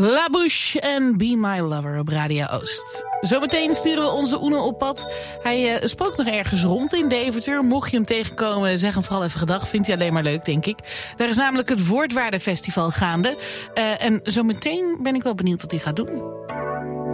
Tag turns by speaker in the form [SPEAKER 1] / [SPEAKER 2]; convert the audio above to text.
[SPEAKER 1] La Bouche en Be My Lover op Radio Oost. Zometeen sturen we onze Oene op pad. Hij spookt nog ergens rond in Deventer. Mocht je hem tegenkomen, zeg hem vooral even gedag. Vindt hij alleen maar leuk, denk ik. Daar is namelijk het Woordwaardefestival gaande. En zometeen ben ik wel benieuwd wat hij gaat doen.